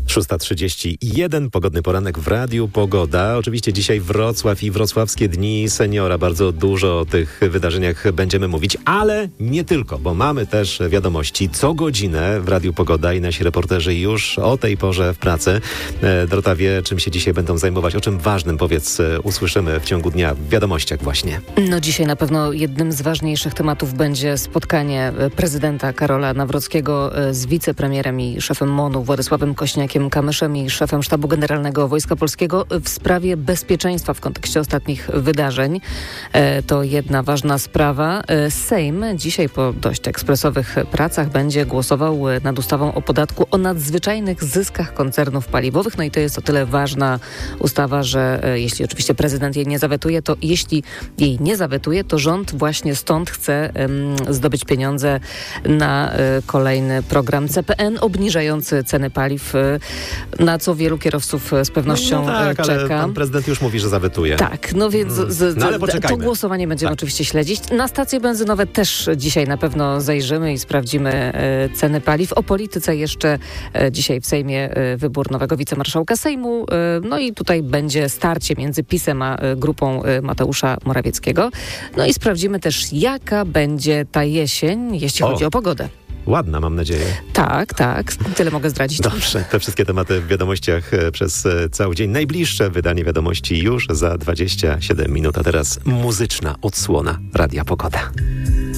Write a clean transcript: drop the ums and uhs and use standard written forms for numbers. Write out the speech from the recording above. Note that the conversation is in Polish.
6:31, pogodny poranek w Radiu Pogoda. Oczywiście dzisiaj Wrocław i wrocławskie dni seniora. Bardzo dużo o tych wydarzeniach będziemy mówić, ale nie tylko, bo mamy też wiadomości co godzinę w Radiu Pogoda i nasi reporterzy już o tej porze w pracy. Dorota wie, czym się dzisiaj będą zajmować, o czym ważnym, powiedz, usłyszymy w ciągu dnia w wiadomościach właśnie. No dzisiaj na pewno jednym z ważniejszych tematów będzie spotkanie prezydenta Karola Nawrockiego z wicepremierem i szefem MON-u Władysławem Kosiniakiem-Kamyszem i szefem Sztabu Generalnego Wojska Polskiego w sprawie bezpieczeństwa w kontekście ostatnich wydarzeń. To jedna ważna sprawa. Sejm dzisiaj po dość ekspresowych pracach będzie głosował nad ustawą o podatku o nadzwyczajnych zyskach koncernów paliwowych. No i to jest o tyle ważna ustawa, że jeśli oczywiście prezydent jej nie zawetuje, to jeśli jej nie zawetuje, to rząd właśnie stąd chce zdobyć pieniądze na kolejny program CPN obniżający ceny paliw, na co wielu kierowców z pewnością czeka. Ale pan prezydent już mówi, że zawetuje. Tak, no więc to głosowanie będziemy oczywiście śledzić. Na stacje benzynowe też dzisiaj na pewno zajrzymy i sprawdzimy ceny paliw. O polityce jeszcze dzisiaj w Sejmie wybór nowego wicemarszałka Sejmu. No i tutaj będzie starcie między PiS-em a grupą Mateusza Morawieckiego. No i sprawdzimy też, jaka będzie ta jesień, jeśli chodzi o pogodę. Ładna, mam nadzieję. Tak. Tyle mogę zdradzić. Dobrze, te wszystkie tematy w wiadomościach przez cały dzień. Najbliższe wydanie wiadomości już za 27 minut, a teraz muzyczna odsłona Radia Pogoda.